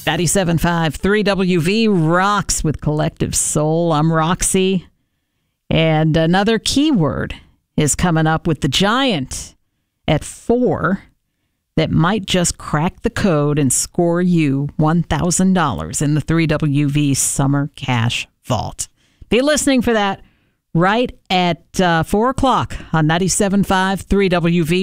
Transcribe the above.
97.5 3WV rocks with Collective Soul. I'm Roxy. And another keyword is coming up with the Giant at 4 that might just crack the code and score you $1,000 in the 3WV Summer Cash Vault. Be listening for that right at 4 o'clock on 97.5 3WV.